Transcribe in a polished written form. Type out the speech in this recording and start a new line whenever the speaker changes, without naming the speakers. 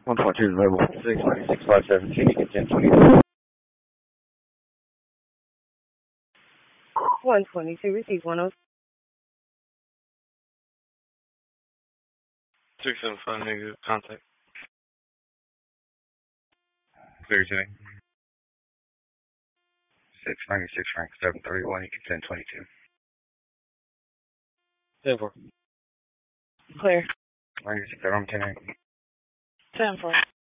122 is available. 696-517, you can 1020.
122, receive 10.
675 negative contact.
Clear today. 696 Frank 731, you can 1022.
10-4.
Clear.
96, I'm 10.
10-4.